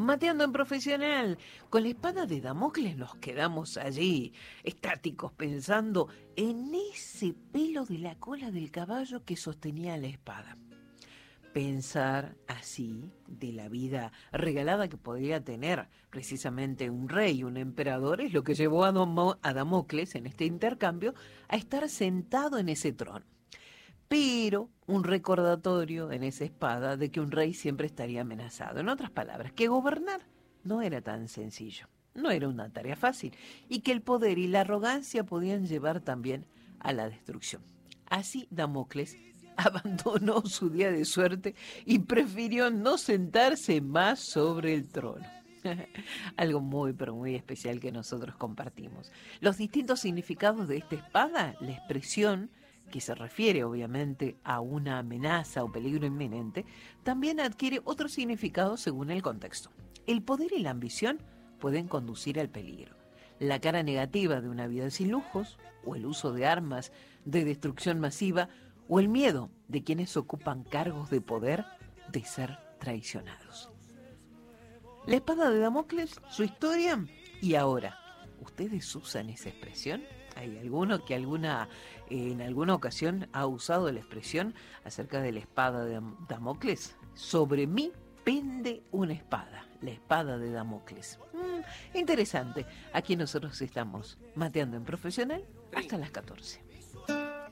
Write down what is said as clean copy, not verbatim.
Mateando en Profesional. Con la espada de Damocles nos quedamos allí, estáticos, pensando en ese pelo de la cola del caballo que sostenía la espada. Pensar así de la vida regalada que podría tener precisamente un rey, un emperador, es lo que llevó a Damocles en este intercambio a estar sentado en ese trono. Pero un recordatorio en esa espada de que un rey siempre estaría amenazado. En otras palabras, que gobernar no era tan sencillo, no era una tarea fácil, y que el poder y la arrogancia podían llevar también a la destrucción. Así Damocles abandonó su día de suerte y prefirió no sentarse más sobre el trono. Algo muy, pero muy especial que nosotros compartimos. Los distintos significados de esta espada, la expresión, que se refiere obviamente a una amenaza o peligro inminente, también adquiere otro significado según el contexto. El poder y la ambición pueden conducir al peligro. La cara negativa de una vida sin lujos, o el uso de armas de destrucción masiva, o el miedo de quienes ocupan cargos de poder de ser traicionados. La espada de Damocles, su historia y ahora. ¿Ustedes usan esa expresión? ¿Hay alguno que en alguna ocasión ha usado la expresión acerca de la espada de Damocles? Sobre mí pende una espada, la espada de Damocles. Interesante. Aquí nosotros estamos mateando en Profesional hasta las 14.